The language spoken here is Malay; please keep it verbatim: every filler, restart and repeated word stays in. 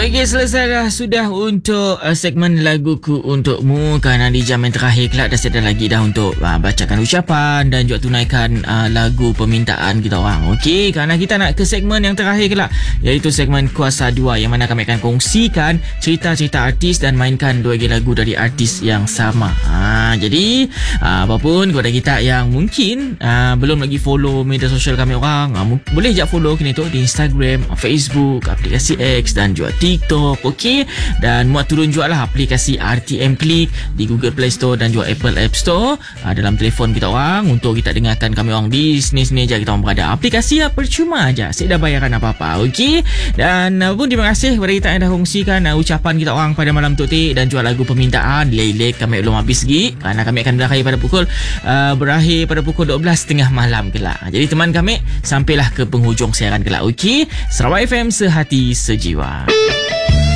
Okey, selesai dah sudah untuk uh, segmen laguku untukmu. Kerana di jam yang terakhir kelak dah sedar lagi dah untuk uh, bacakan ucapan dan juga tunaikan uh, lagu permintaan kita orang. Okey, kerana kita nak ke segmen yang terakhir kelak, iaitu segmen Kuasa dua, yang mana kami akan kongsikan cerita-cerita artis dan mainkan dua lagi lagu dari artis yang sama. Ha, jadi uh, apapun kepada kita yang mungkin uh, belum lagi follow media sosial kami orang, uh, boleh je follow kini tu di Instagram, Facebook, aplikasi X dan juga TikTok. Okey, dan muat turun juga lah aplikasi R T M Click di Google Play Store dan juga Apple App Store uh, dalam telefon kita orang untuk kita dengarkan kami orang di sini-sini je kita orang berada. Aplikasi ya percuma aja, saya dah bayaran apa-apa. Okey, dan uh, pun terima kasih kepada kita yang dah kongsikan uh, ucapan kita orang pada malam tu dan juga lagu permintaan. Lelek kami belum habis lagi kerana kami akan berakhir pada pukul uh, berakhir pada pukul dua belas tiga puluh malam kelak. Jadi teman kami sampailah ke penghujung siaran kelak. Okey, Sarawak F M, sehati sejiwa.